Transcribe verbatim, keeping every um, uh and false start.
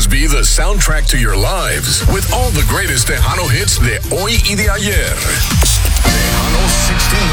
us be the soundtrack to your lives with all the greatest Tejano hits de hoy y de ayer. Tejano sixteen